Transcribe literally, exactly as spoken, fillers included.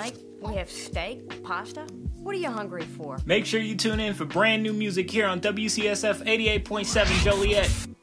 Tonight, we have steak, pasta. What are you hungry for? Make sure you tune in for brand new music here on W C S F eighty-eight point seven Joliet.